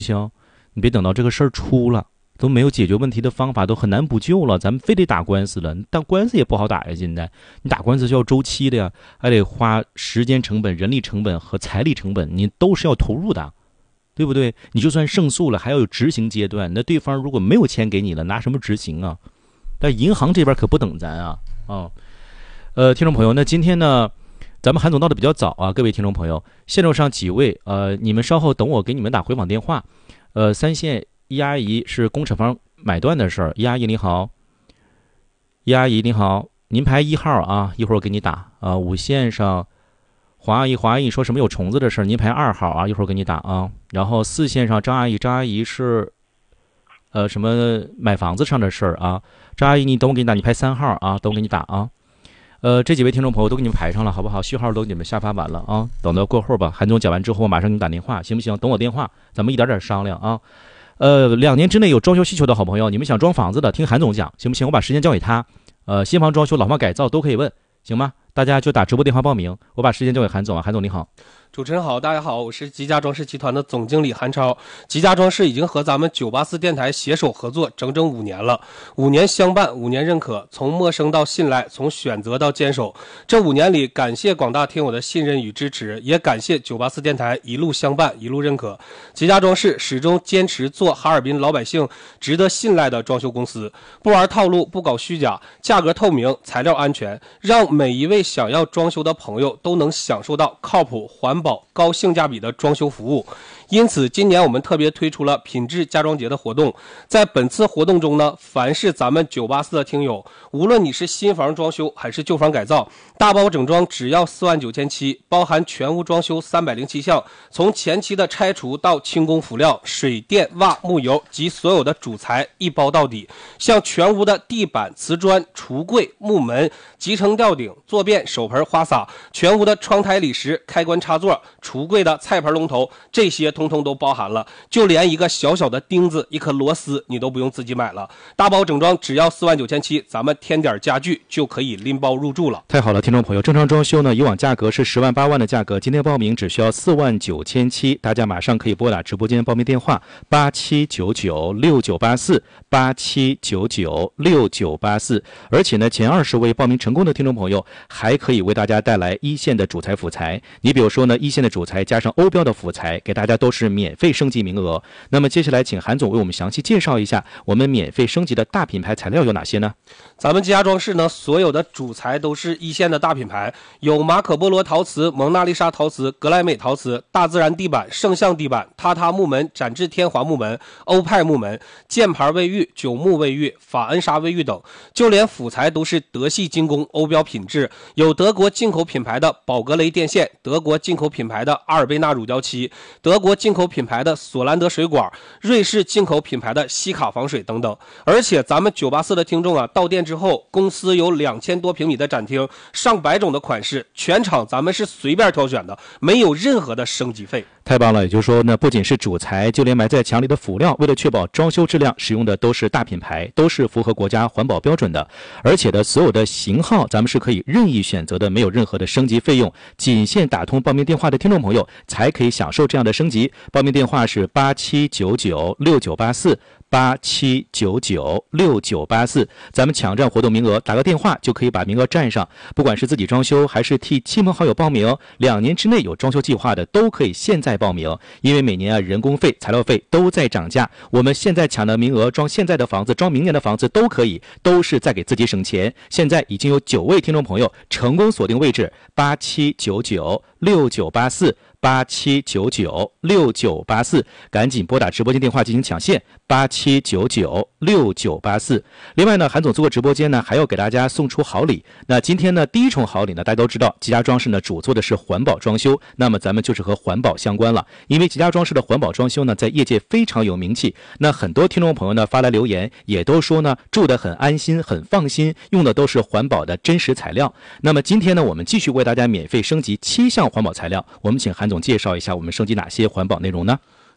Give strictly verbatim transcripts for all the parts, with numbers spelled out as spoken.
行？你别等到这个事儿出了，都没有解决问题的方法，都很难补救了，咱们非得打官司了。但官司也不好打呀，现在你打官司是要周期的呀，还得花时间成本、人力成本和财力成本，你都是要投入的，对不对？你就算胜诉了，还要有执行阶段。那对方如果没有钱给你了，拿什么执行啊？但银行这边可不等咱啊啊、哦！呃，听众朋友，那今天呢？咱们韩总到的比较早啊，各位听众朋友，线路上几位，呃，你们稍后等我给你们打回访电话。呃，三线一阿姨是工厂房买断的事儿，一阿姨你好，一阿姨你好，您排一号啊，一会儿我给你打啊、呃。五线上黄阿姨，黄阿姨说什么有虫子的事儿，您排二号啊，一会儿我给你打啊。然后四线上张阿姨，张阿姨是呃什么买房子上的事儿啊，张阿姨你等我给你打，你排三号啊，等我给你打啊。呃，这几位听众朋友都给你们排上了，好不好？序号都给你们下发完了啊，等到过后吧。韩总讲完之后，我马上给你打电话，行不行？等我电话，咱们一点点商量啊。呃，两年之内有装修需求的好朋友，你们想装房子的，听韩总讲，行不行？我把时间交给他。呃，新房装修、老房改造都可以问，行吗？大家就打直播电话报名，我把时间交给韩总啊。韩总你好。 主持人好，大家好，我是吉家装饰集团的总经理韩超。吉家装饰已经和咱们九八四电台携手合作整整五年了，五年相伴，五年认可，从陌生到信赖，从选择到坚守。这五年里，感谢广大听友的信任与支持，也感谢九八四电台一路相伴，一路认可。吉家装饰始终坚持做哈尔滨老百姓值得信赖的装修公司，不玩套路，不搞虚假，价格透明，材料安全，让每一位想要装修的朋友都能享受到靠谱、环保、高性价比的装修服务。因此今年我们特别推出了品质家装节的活动。在本次活动中呢，凡是咱们九八四的听友，无论你是新房装修还是旧房改造，大包整装只要四万九千七，包含全屋装修三百零七项，从前期的拆除到轻工辅料、水电瓦木油及所有的主材一包到底。像全屋的地板、瓷砖、橱柜、木门、集成吊顶、坐便、手盆、花洒，全屋的窗台理石、开关插座、橱柜的菜盆龙头，这些通通都包含了。就连一个小小的钉子、一颗螺丝你都不用自己买了，大包整装只要四万九千七，咱们添点家具就可以拎包入住了。 太好了，听众朋友，正常装修呢，以往价格是十万八万的价格，今天报名只需要四万九千七，大家马上可以拨打直播间报名电话八七九九六九八四八七九九六九八四，而且呢，前二十位报名成功的听众朋友还可以为大家带来一线的主材辅材。你比如说呢，一线的主材加上欧标的辅材，给大家都是免费升级名额。那么接下来请韩总为我们详细介绍一下我们免费升级的大品牌材料有哪些呢？ 咱们吉家装饰呢，所有的主材都是一线的大品牌，有马可波罗陶瓷、蒙娜丽莎陶瓷、格莱美陶瓷、大自然地板、圣象地板、榻榻木门、展翅天华木门、欧派木门、箭牌卫浴、九木卫浴、法恩莎卫浴等，就连辅材都是德系精工、欧标品质，有德国进口品牌的宝格雷电线、德国进口品牌的阿尔贝纳乳胶漆、德国进口品牌的索兰德水管、瑞士进口品牌的西卡防水等等。而且咱们九八四的听众啊，到店之后，公司有两千多平米的展厅，上百种的款式，全场咱们是随便挑选的，没有任何的升级费。 太棒了，也就是说呢，不仅是主材，就连埋在墙里的辅料，为了确保装修质量，使用的都是大品牌，都是符合国家环保标准的。而且呢，所有的型号咱们是可以任意选择的，没有任何的升级费用，仅限打通报名电话的听众朋友才可以享受这样的升级。报名电话是八七九九六九八四八七九九六九八四，咱们抢占活动名额，打个电话就可以把名额占上。不管是自己装修还是替亲朋好友报名，两年之内有装修计划的都可以现在报名。因为每年啊人工费、材料费都在涨价，我们现在抢的名额，装现在的房子、装明年的房子都可以，都是在给自己省钱。现在已经有九位听众朋友成功锁定位置，八七九九六九八四。八七九九六九八四，赶紧拨打直播间电话进行抢线，八七九九六九八四。另外呢，韩总做个直播间呢，还要给大家送出好礼。那今天呢，第一重好礼呢，大家都知道，吉家装饰呢主做的是环保装修，那么咱们就是和环保相关了。因为吉家装饰的环保装修呢，在业界非常有名气。那很多听众朋友呢发来留言，也都说呢住得很安心、很放心，用的都是环保的真实材料。那么今天呢，我们继续为大家免费升级七项环保材料，我们请韩总介绍一下我们升级哪些环保内容呢？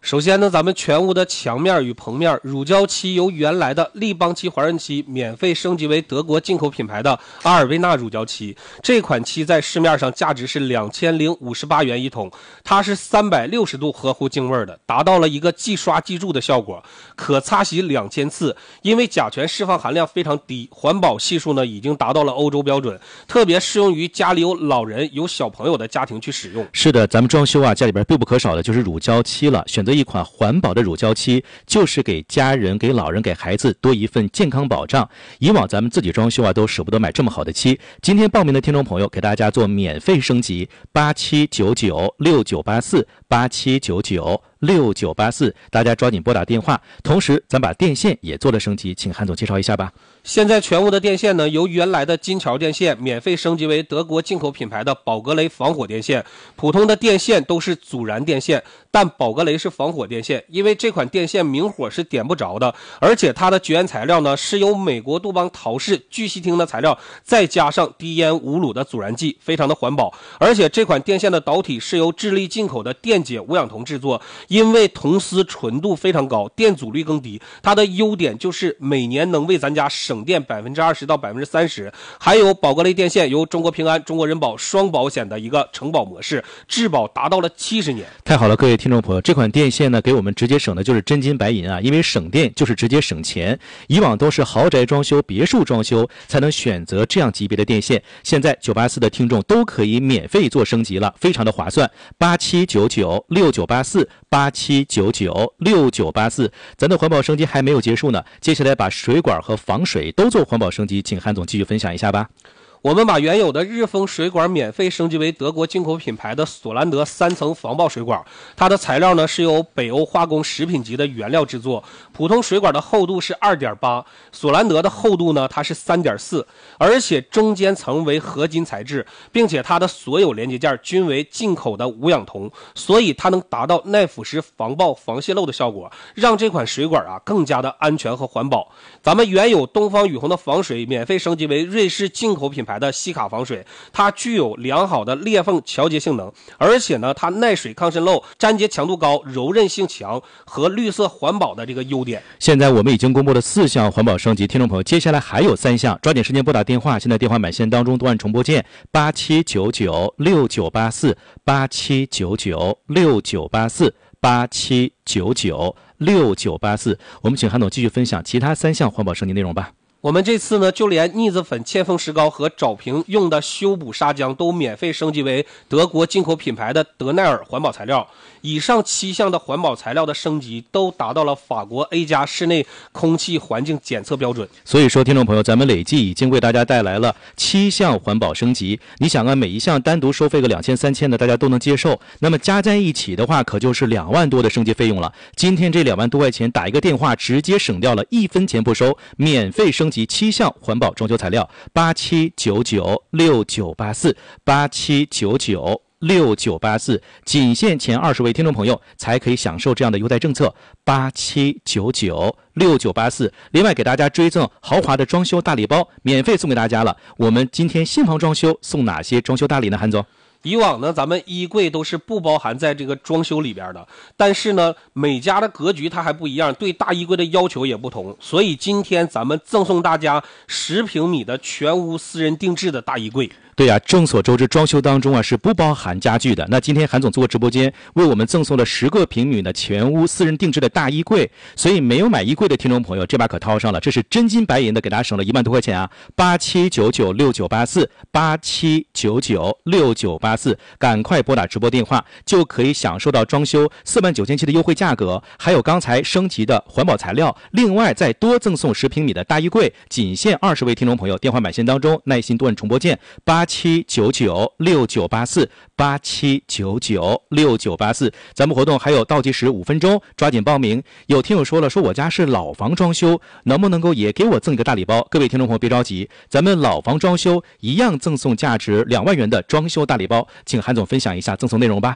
首先呢，咱们全屋的墙面与棚面乳胶漆由原来的立邦漆、华润漆免费升级为德国进口品牌的阿尔维纳乳胶漆。这款漆在市面上价值是两千零五十八元一桶，它是三百六十度合乎净味的，达到了一个即刷即蛀的效果，可擦洗两千次。因为甲醛释放含量非常低，环保系数呢已经达到了欧洲标准，特别适用于家里有老人、有小朋友的家庭去使用。 是的，咱们装修啊，家里边必不可少的就是乳胶漆了。选择一款环保的乳胶漆，就是给家人、给老人、给孩子多一份健康保障。以往咱们自己装修啊，都舍不得买这么好的漆。今天报名的听众朋友，给大家做免费升级，八七九九六九八四，八七九九六九八四，大家抓紧拨打电话。同时，咱把电线也做了升级，请韩总介绍一下吧。 现在全屋的电线呢，由原来的金桥电线免费升级为德国进口品牌的宝格雷防火电线。普通的电线都是阻燃电线，但宝格雷是防火电线，因为这款电线明火是点不着的，而且它的绝缘材料呢是由美国杜邦陶氏聚烯烃的材料，再加上低烟无卤的阻燃剂，非常的环保。而且这款电线的导体是由智利进口的电解无氧铜制作，因为铜丝纯度非常高，电阻率更低，它的优点就是每年能为咱家省省电百分之二十到百分之三十，还有宝格雷电线由中国平安、中国人保双保险的一个承保模式，质保达到了七十年。 太好了，各位听众朋友，这款电线呢，给我们直接省的就是真金白银啊！因为省电就是直接省钱。以往都是豪宅装修、别墅装修才能选择这样级别的电线，现在九八四的听众都可以免费做升级了，非常的划算。八七九九六九八四，八七九九六九八四，咱的环保升级还没有结束呢，接下来把水管和防水都做环保升级，请韩总继续分享一下吧。 我们把原有的日丰水管免费升级为德国进口品牌的索兰德三层防爆水管，它的材料呢是由北欧化工食品级的原料制作。普通水管的厚度是 二点八， 索兰德的厚度呢它是 三点四， 而且中间层为合金材质，并且它的所有连接件均为进口的无氧铜，所以它能达到耐腐蚀、防爆、防泄漏的效果，让这款水管啊更加的安全和环保。咱们原有东方雨虹的防水免费升级为瑞士进口品牌的西卡防水，它具有良好的裂缝调节性能，而且呢它耐水抗渗漏、粘结强度高、柔韧性强和绿色环保的这个优点。 现在我们已经公布了四项环保升级，听众朋友接下来还有三项，抓紧时间拨打电话，现在电话满线当中都按重拨键八七九九六九八四，八七九九六九八四，八七九九六九八四。我们请韩总继续分享其他三项环保升级内容吧。 我们这次呢，就连腻子粉、嵌缝石膏和找平用的修补砂浆都免费升级为德国进口品牌的德奈尔环保材料。以上七项的环保材料的升级都达到了法国 A 加室内空气环境检测标准。 所以说，听众朋友，咱们累计已经为大家带来了七项环保升级。你想啊，每一项单独收费个两千、三千的，大家都能接受。那么加在一起的话，可就是两万多的升级费用了。今天这两万多块钱，打一个电话，直接省掉了一分钱不收，免费升级七项环保装修材料。八七九九六九八四，八七九九六九八四，仅限前二十位听众朋友才可以享受这样的优待政策。八七九九六九八四，另外给大家追赠豪华的装修大礼包，免费送给大家了。我们今天新房装修送哪些装修大礼呢？韩总？ 以往呢，咱们衣柜都是不包含在这个装修里边的，但是呢，每家的格局它还不一样，对大衣柜的要求也不同，所以今天咱们赠送大家十平米的全屋私人定制的大衣柜。 对呀、啊，众所周知，装修当中啊是不包含家具的。那今天韩总做过直播间，为我们赠送了十个平米的全屋私人定制的大衣柜，所以没有买衣柜的听众朋友，这把可掏上了，这是真金白银的，给大家省了一万多块钱啊！八七九九六九八四，八七九九六九八四，赶快拨打直播电话，就可以享受到装修四万九千七的优惠价格，还有刚才升级的环保材料，另外再多赠送十平米的大衣柜，仅限二十位听众朋友，电话满线当中耐心多按重拨键八。八七九九六九八四，八七九九六九八四，咱们活动还有倒计时五分钟，抓紧报名。有听友说了，说我家是老房装修，能不能够也给我赠一个大礼包？各位听众朋友别着急，咱们老房装修一样赠送价值两万元的装修大礼包，请韩总分享一下赠送内容吧。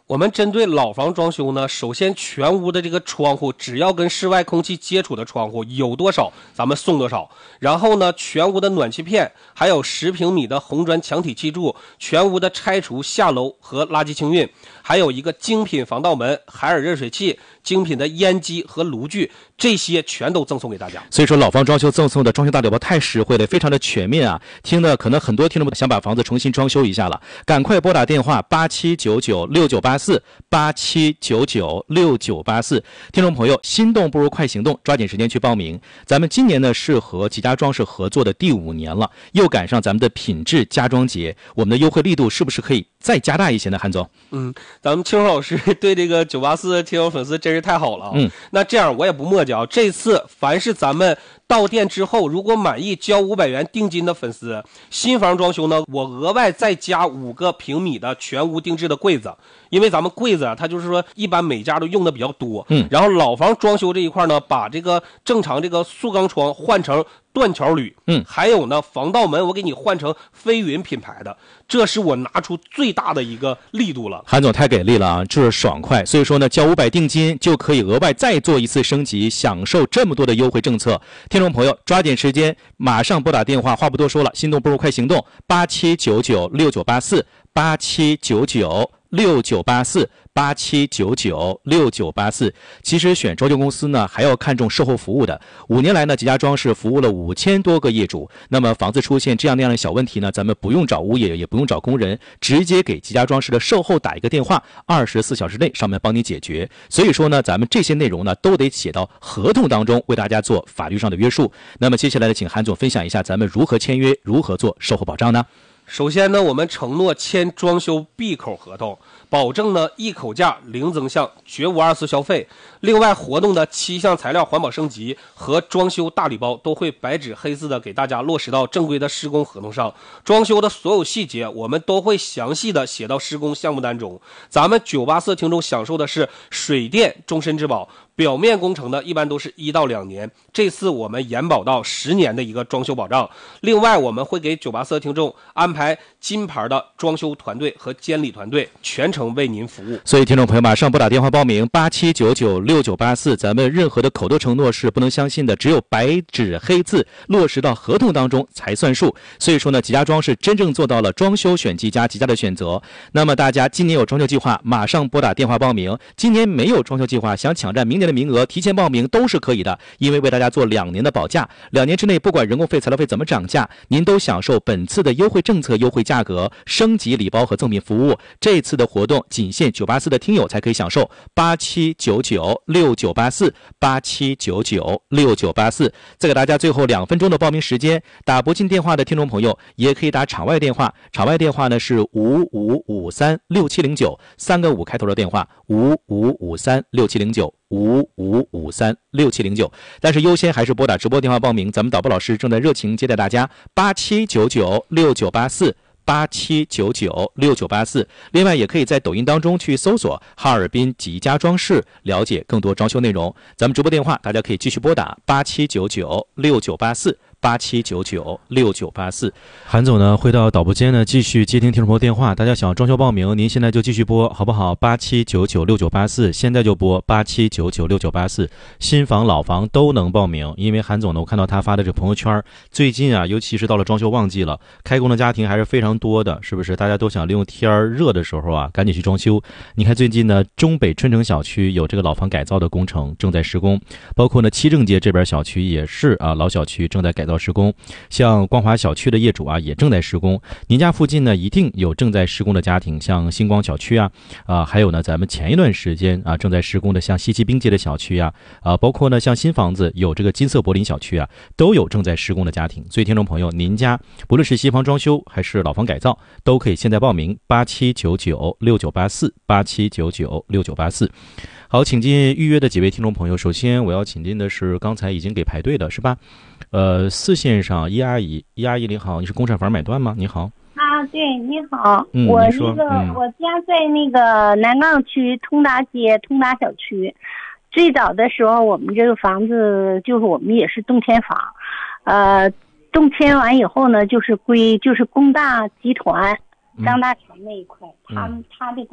我们针对老房装修呢，首先全屋的这个窗户，只要跟室外空气接触的窗户有多少，咱们送多少。然后呢，全屋的暖气片，还有十平米的红砖墙体砌柱，全屋的拆除下楼和垃圾清运，还有一个精品防盗门、海尔热水器、精品的烟机和炉具，这些全都赠送给大家。 所以说老房装修赠送的装修大礼包太实惠了，非常的全面啊！听的可能很多听众想把房子重新装修一下了，赶快拨打电话八七九九六九八四八七九九六九八四。听众朋友，心动不如快行动，抓紧时间去报名。咱们今年呢是和吉家装饰合作的第五年了，又赶上咱们的品质家装节，我们的优惠力度是不是可以再加大一些呢？韩总， 嗯，咱们清荣老师对这个九八四听友粉丝真是太好了啊！ 嗯， 那这样我也不墨迹啊，这次凡是咱们到店之后如果满意交五百元定金的粉丝，新房装修呢，我额外再加五个平米的全屋定制的柜子，因为咱们柜子啊，它就是说一般每家都用的比较多， 嗯， 然后老房装修这一块呢，把这个正常这个塑钢窗换成断桥铝， 嗯， 还有呢防盗门我给你换成飞云品牌的，这是我拿出最大的一个力度了。 韩总太给力了啊，就是爽快。所以说呢，交五百定金就可以额外再做一次升级，享受这么多的优惠政策。听众朋友，抓紧时间，马上拨打电话，话不多说了，心动不如快行动，八七九九六九八四八七九九六九八四八七九九六九八四。其实选装修公司呢，还要看重售后服务的。五年来呢，吉家装饰服务了五千多个业主。那么房子出现这样那样的小问题呢，咱们不用找物业，也不用找工人，直接给吉家装饰的售后打一个电话，二十四小时内上门帮你解决。所以说呢，咱们这些内容呢，都得写到合同当中，为大家做法律上的约束。那么接下来呢，请韩总分享一下咱们如何签约，如何做售后保障呢？ 首先呢，我们承诺签装修闭口合同，保证呢一口价零增项，绝无二次消费。另外，活动的七项材料环保升级和装修大礼包都会白纸黑字的给大家落实到正规的施工合同上。装修的所有细节，我们都会详细的写到施工项目单中。咱们九八四听众享受的是水电终身质保，表面工程呢一般都是一到两年，这次我们延保到十年的一个装修保障。另外，我们会给九八四听众安排金牌的装修团队和监理团队，全程为您服务。 所以听众朋友马上拨打电话报名八七九九六九八四，咱们任何的口头承诺是不能相信的，只有白纸黑字落实到合同当中才算数。所以说呢，吉家装饰真正做到了装修选吉家，吉家的选择。那么大家今年有装修计划，马上拨打电话报名；今年没有装修计划，想抢占明年的名额，提前报名都是可以的，因为为大家做两年的保价，两年之内不管人工费、材料费怎么涨价，您都享受本次的优惠政策、优惠价格、升级礼包和赠品服务。这次的活动仅限九八四的听友才可以享受，八七九九六九八四八七九九六九八四。再给大家最后两分钟的报名时间，打不进电话的听众朋友也可以打场外电话，场外电话呢是五五五三六七零九，三个五开头的电话，五五五三六七零九。五五五三六七零九，但是优先还是拨打直播电话报名，咱们导播老师正在热情接待大家，八七九九六九八四八七九九六九八四。另外也可以在抖音当中去搜索哈尔滨吉家装饰，了解更多装修内容。咱们直播电话大家可以继续拨打八七九九六九八四八七九九六九八四。韩总呢会到导播间呢继续接听听众朋友电话，大家想装修报名，您现在就继续拨好不好？八七九九六九八四，现在就拨八七九九六九八四，新房老房都能报名。因为韩总呢，我看到他发的这朋友圈，最近啊，尤其是到了装修旺季了，开工的家庭还是非常多的，是不是？大家都想利用天热的时候啊，赶紧去装修。你看最近呢，中北春城小区有这个老房改造的工程正在施工，包括呢七正街这边小区也是啊，老小区正在改造施工，像光华小区的业主啊也正在施工。您家附近呢一定有正在施工的家庭，像星光小区啊，啊还有呢咱们前一段时间啊正在施工的像西溪滨街的小区啊，啊包括呢像新房子有这个金色柏林小区啊，都有正在施工的家庭。所以听众朋友，您家不论是新房装修还是老房改造，都可以现在报名八七九九六九八四八七九九六九八四。好，请进预约的几位听众朋友。首先我要请进的是刚才已经给排队的是吧？呃，四线上叶阿姨，叶阿姨你好，你是工厂房买断吗？你好。 啊，对，你好， 嗯、 我那个、嗯、我家在那个南岗区通达街通达小区。最早的时候，我们这个房子就是我们也是动迁房，呃，动迁完以后呢，就是归就是工大集团张大成那一块，他们、嗯、他的管辖。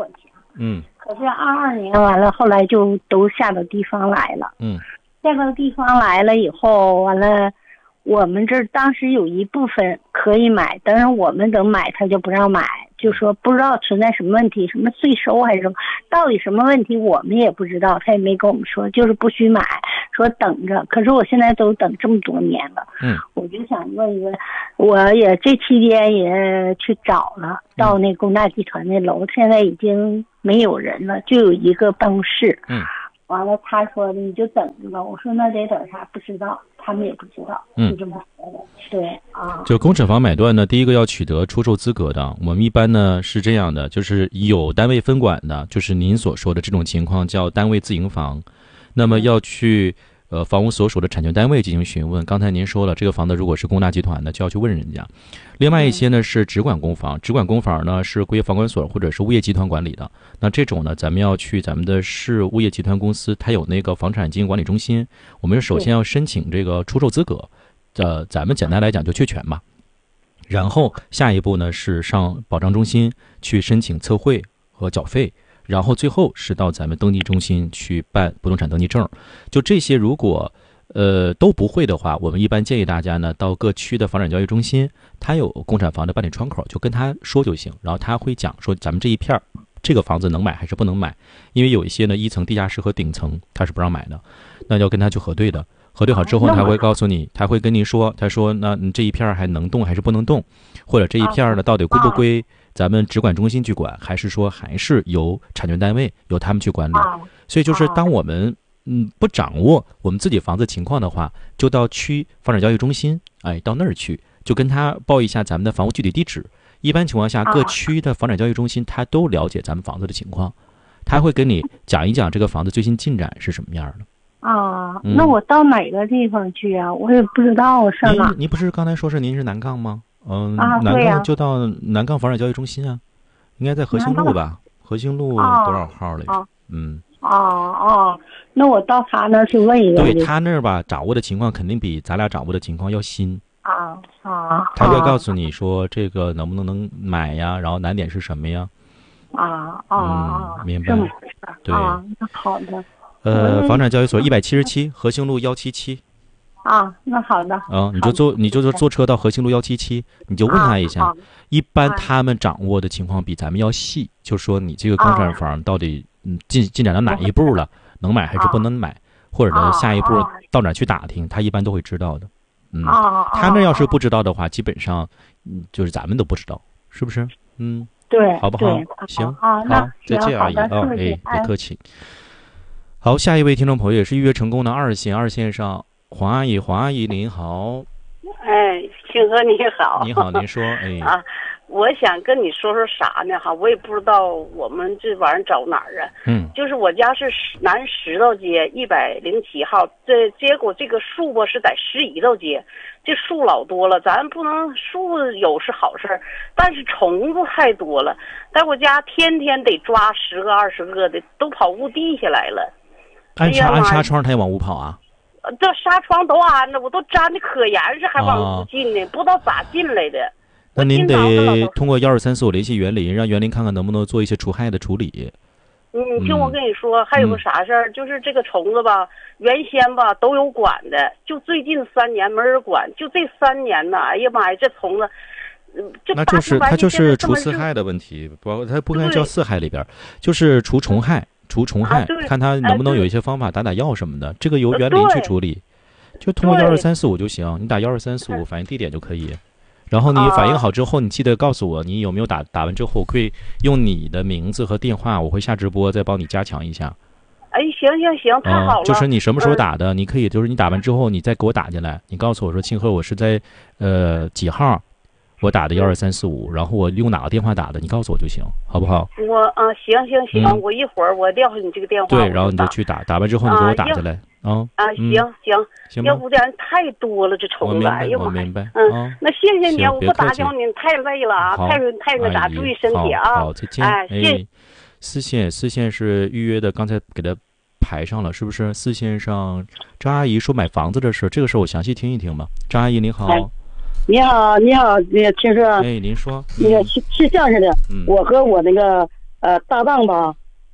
嗯。 可是二二年完了，后来就都下到地方来了。 嗯。 下到地方来了以后，完了，我们这儿当时有一部分可以买，但是我们等买他就不让买，就说不知道存在什么问题，什么税收还是什么，到底什么问题我们也不知道，他也没跟我们说，就是不许买，说等着。可是我现在都等这么多年了， 嗯， 我就想问一问，我也这期间也去找了，到那工大集团那楼，现在已经没有人了，就有一个办公室。 嗯。 完了，他说你就等着吧。我说那得等啥？不知道，他们也不知道， 嗯， 就这么说的。对啊， 就公产房买断呢，第一个要取得出售资格的。我们一般呢是这样的，就是有单位分管的，就是您所说的这种情况叫单位自营房。那么要去呃房屋所属的产权单位进行询问。刚才您说了，这个房子如果是工大集团的，就要去问人家。另外一些呢是直管公房，直管公房呢是归房管所或者是物业集团管理的。那这种呢，咱们要去咱们的市物业集团公司，它有那个房产经营管理中心，我们首先要申请这个出售资格。呃，咱们简单来讲就确权嘛。然后下一步呢是上保障中心去申请测绘和缴费。然后最后是到咱们登记中心去办不动产登记证。就这些如果呃都不会的话，我们一般建议大家呢到各区的房产交易中心，他有共产房的办理窗口，就跟他说就行，然后他会讲说咱们这一片这个房子能买还是不能买。因为有一些呢一层地下室和顶层他是不让买的，那要跟他去核对的。核对好之后他会告诉你，他会跟您说，他说那你这一片还能动还是不能动，或者这一片呢到底归不归咱们直管中心去管，还是说还是由产权单位由他们去管理。所以就是当我们嗯不掌握我们自己房子情况的话，就到区房产交易中心，哎，到那儿去就跟他报一下咱们的房屋具体地址。一般情况下各区的房产交易中心他都了解咱们房子的情况，他会跟你讲一讲这个房子最新进展是什么样的。 啊，那我到哪个地方去啊？我也不知道我上哪。 您您不是刚才说是您是南杠吗？嗯， 啊， 南对呀， 杠就到南杠房产交易中心啊，应该在和兴路吧？和兴路多少号来着？嗯。 哦哦，那我到他那儿去问一问。 对，他那儿吧，掌握的情况肯定比咱俩掌握的情况要新。 啊啊。 他会告诉你说这个能不能能买呀，然后难点是什么呀？ 啊啊啊！ 嗯，明白。 这么回事。 对， 啊，那好的。 呃，房产交易所一百七十七，和兴路幺七七。 啊，那好的。 啊，你就坐，你就坐车到和兴路幺七七，你就问他一下。一般他们掌握的情况比咱们要细，就说你这个公产房到底嗯进进展到哪一步了，能买还是不能买，或者呢下一步到哪去打听，他一般都会知道的。嗯，他们要是不知道的话，基本上嗯就是咱们都不知道，是不是？嗯， 对， 好不好？行， 好， 再见，阿姨啊，哎，别客气。好，下一位听众朋友也是预约成功的二线，二线上黄阿姨，黄阿姨您好。 哎，庆和你好。 你好，您说，哎。 啊，我想跟你说说啥呢？哈，我也不知道我们这玩意儿找哪儿啊。 嗯。 就是我家是南十道街一百零七号，这结果这个树吧是在十一道街，这树老多了，咱不能树有是好事儿，但是虫子太多了，在我家天天得抓十个二十个的，都跑屋地下来了。 安纱安纱窗，他也往屋跑啊？ 这纱窗都安着，我都粘的可严实，还往屋进呢，啊、不知道咋进来的。 那您得通过幺二三四五联系园林，让园林看看能不能做一些除害的处理。 嗯，听我跟你说，嗯、还有个啥事儿，嗯、就是这个虫子吧，原先吧都有管的，就最近三年没人管，就这三年呢，哎呀妈呀，这虫子。就那就是它就是除四害的问题，不，它不该叫四害里边，就是除虫害。除虫害， 啊、 看他能不能有一些方法打打药什么的，这个由园林去处理，就通过幺二三四五就行。你打幺二三四五反映地点就可以，然后你反映好之后，你记得告诉我你有没有打，打完之后我会用你的名字和电话，我会下直播再帮你加强一下。 哎，行行行，太好了。 嗯、就是你什么时候打的，嗯、你可以就是你打完之后，你再给我打进来，你告诉我说庆贺我是在呃几号。我打的幺二三四五，然后我用哪个电话打的，你告诉我就行，好不好？ 我啊，行行行，嗯、我一会儿我撂下你这个电话。 对，然后你就去打，打完之后你给我打进来啊。 啊，行行行， 要不然太多了这虫子，哎呀妈！ 我明白， 嗯，那谢谢你，我不打搅你，太累了啊，太太那啥，注意身体啊。 好，再见。 哎，谢。 四线，四线是预约的，刚才给他排上了，是不是？四线上张阿姨说买房子的事，这个事我详细听一听吧。张阿姨您好。 你好，你好，那个听说， 哎，您说， 那个是是这样式的，嗯、我和我那个呃搭档吧，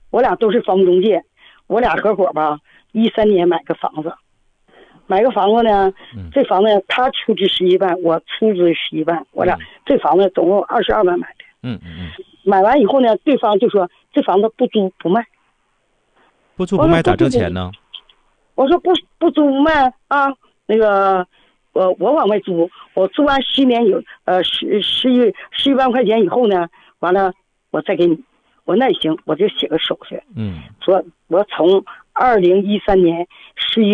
我俩都是房屋中介，我俩合伙吧，一三年买个房子，买个房子呢， 嗯、 这房子他出资十一万，我出资十一万，我俩、嗯、这房子总共二十二万买的。 嗯嗯嗯。 买完以后呢，对方就说这房子不租不卖。 不租不卖咋挣钱呢？ 我说不不租不卖啊，那个我我往外租，我租完十年有呃十十一十一万块钱以后呢，完了我再给你。我那行，我就写个手续。 嗯， 说我从二零一三年十一